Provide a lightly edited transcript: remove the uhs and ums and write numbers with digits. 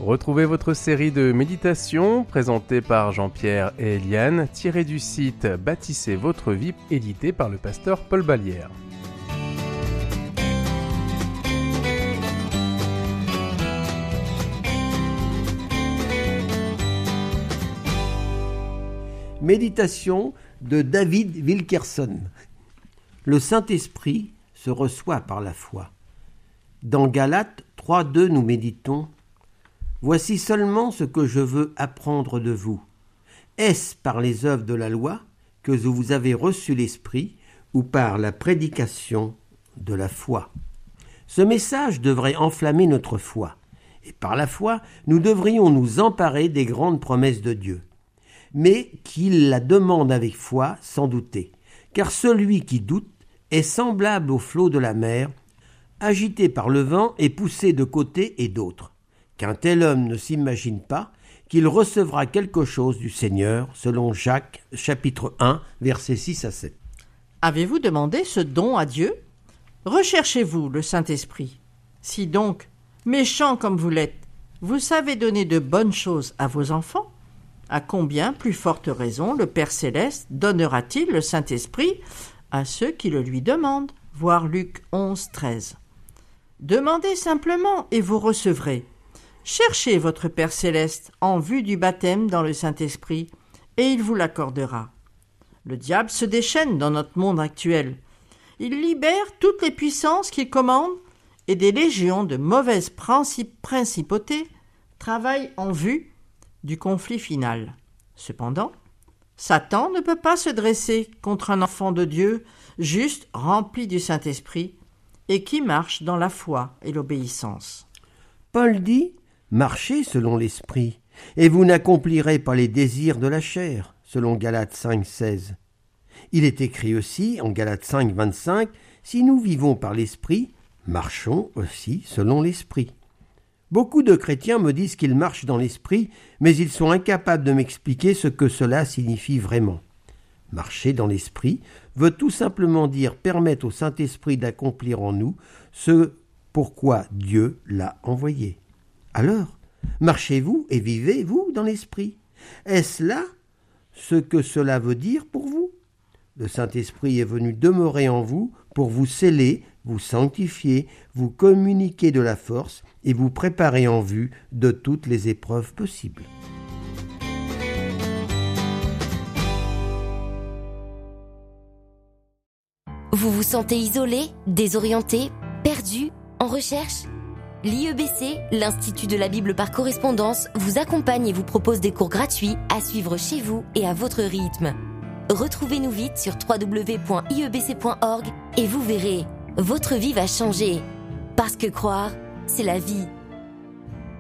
Retrouvez votre série de méditations présentée par Jean-Pierre et Eliane, tirée du site Bâtissez votre vie, édité par le pasteur Paul Ballière. Méditation de David Wilkerson. Le Saint-Esprit se reçoit par la foi. Dans Galates 3:2, nous méditons: Voici seulement ce que je veux apprendre de vous. Est-ce par les œuvres de la loi que vous avez reçu l'Esprit ou par la prédication de la foi? Ce message devrait enflammer notre foi. Et par la foi, nous devrions nous emparer des grandes promesses de Dieu. Mais qu'il la demande avec foi, sans douter. Car celui qui doute est semblable au flot de la mer, agité par le vent et poussé de côté et d'autre. Qu'un tel homme ne s'imagine pas qu'il recevra quelque chose du Seigneur, selon Jacques, chapitre 1, versets 6 à 7. Avez-vous demandé ce don à Dieu? Recherchez-vous le Saint-Esprit. Si donc, méchant comme vous l'êtes, vous savez donner de bonnes choses à vos enfants, à combien plus forte raison le Père Céleste donnera-t-il le Saint-Esprit à ceux qui le lui demandent? Voir Luc 11, 13. Demandez simplement et vous recevrez. Cherchez votre Père Céleste en vue du baptême dans le Saint-Esprit, et il vous l'accordera. Le diable se déchaîne dans notre monde actuel. Il libère toutes les puissances qu'il commande, et des légions de mauvaises principautés travaillent en vue du conflit final. Cependant, Satan ne peut pas se dresser contre un enfant de Dieu juste rempli du Saint-Esprit et qui marche dans la foi et l'obéissance. Paul dit: Marchez selon l'Esprit, et vous n'accomplirez pas les désirs de la chair, selon Galates 5, 16. Il est écrit aussi, en Galates 5, 25, si nous vivons par l'Esprit, marchons aussi selon l'Esprit. Beaucoup de chrétiens me disent qu'ils marchent dans l'Esprit, mais ils sont incapables de m'expliquer ce que cela signifie vraiment. Marcher dans l'Esprit veut tout simplement dire permettre au Saint-Esprit d'accomplir en nous ce pourquoi Dieu l'a envoyé. Alors, marchez-vous et vivez-vous dans l'Esprit. Est-ce là ce que cela veut dire pour vous? Le Saint-Esprit est venu demeurer en vous pour vous sceller, vous sanctifier, vous communiquer de la force et vous préparer en vue de toutes les épreuves possibles. Vous vous sentez isolé, désorienté, perdu, en recherche? L'IEBC, l'Institut de la Bible par correspondance, vous accompagne et vous propose des cours gratuits à suivre chez vous et à votre rythme. Retrouvez-nous vite sur www.iebc.org et vous verrez, votre vie va changer. Parce que croire, c'est la vie.